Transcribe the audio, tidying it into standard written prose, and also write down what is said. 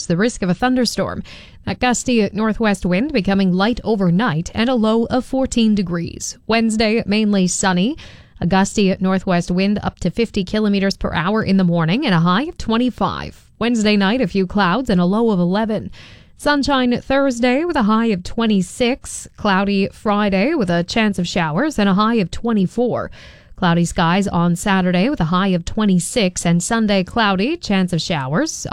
showers, the risk of a thunderstorm. That gusty northwest wind becoming light overnight and a low of 14 degrees. Wednesday, mainly sunny. A gusty northwest wind up to 50 kilometers per hour in the morning and a high of 25. Wednesday night, a few clouds and a low of 11. Sunshine Thursday with a high of 26. Cloudy Friday with a chance of showers and a high of 24. Cloudy skies on Saturday with a high of 26 and Sunday cloudy, chance of showers.